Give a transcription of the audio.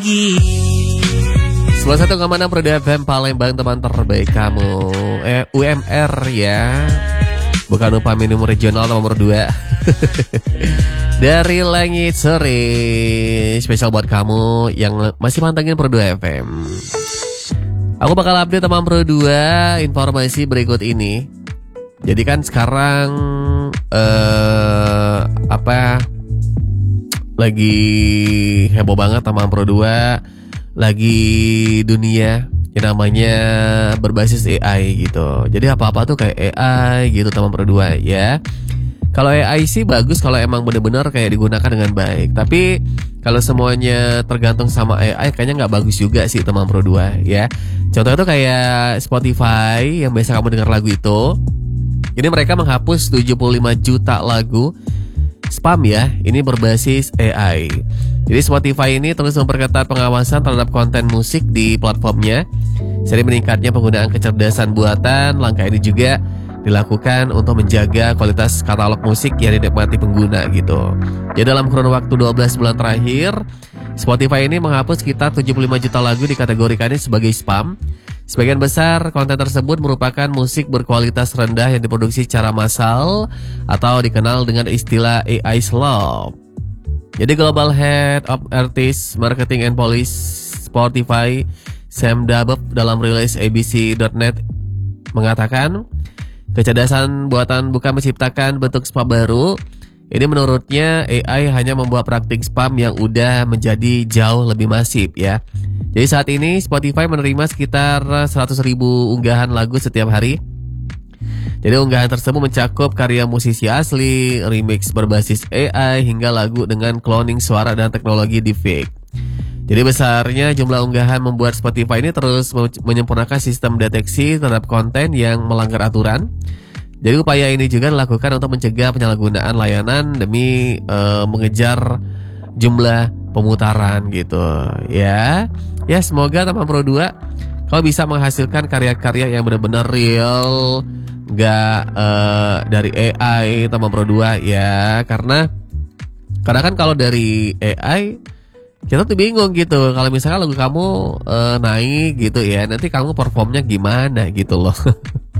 101,6 Pro FM Palembang, teman terbaik kamu. UMR ya. Bukan upah minimum regional nomor 2. Dari Langit Sore, spesial buat kamu yang masih mantengin Pro 2 FM. Aku bakal update teman Pro 2 informasi berikut ini. Jadi kan sekarang lagi heboh banget teman Pro 2. Lagi dunia yang namanya berbasis AI gitu. Jadi apa-apa tuh kayak AI gitu teman Pro 2 ya. Kalau AI sih bagus kalau emang bener-bener kayak digunakan dengan baik. Tapi kalau semuanya tergantung sama AI kayaknya nggak bagus juga sih teman Pro 2 ya. Contohnya tuh kayak Spotify yang biasa kamu dengar lagu itu. Ini mereka menghapus 75 juta lagu spam ya. Ini berbasis AI. Jadi Spotify ini terus memperketat pengawasan terhadap konten musik di platformnya. Sering meningkatnya penggunaan kecerdasan buatan. Langkah ini juga dilakukan untuk menjaga kualitas katalog musik yang dinikmati pengguna gitu. Jadi dalam kurun waktu 12 bulan terakhir, Spotify ini menghapus sekitar 75 juta lagu dikategorikannya sebagai spam. Sebagian besar konten tersebut merupakan musik berkualitas rendah yang diproduksi secara massal atau dikenal dengan istilah AI slop. Jadi Global Head of Artist Marketing and Policy Spotify, Sam Dabov, dalam rilis abc.net mengatakan, kecerdasan buatan bukan menciptakan bentuk spam baru. Ini menurutnya AI hanya membuat praktik spam yang udah menjadi jauh lebih masif ya. Jadi saat ini Spotify menerima sekitar 100.000 unggahan lagu setiap hari. Jadi unggahan tersebut mencakup karya musisi asli, remix berbasis AI, hingga lagu dengan cloning suara dan teknologi deepfake. Jadi besarnya jumlah unggahan membuat Spotify ini terus menyempurnakan sistem deteksi terhadap konten yang melanggar aturan. Jadi upaya ini juga dilakukan untuk mencegah penyalahgunaan layanan demi mengejar jumlah pemutaran gitu ya. Ya semoga teman Pro 2 kalau bisa menghasilkan karya-karya yang benar-benar real, nggak dari AI teman Pro 2 ya. Karena kan kalau dari AI kita tuh bingung gitu. Kalau misalkan lagu kamu naik gitu ya, nanti kamu performnya gimana gitu loh.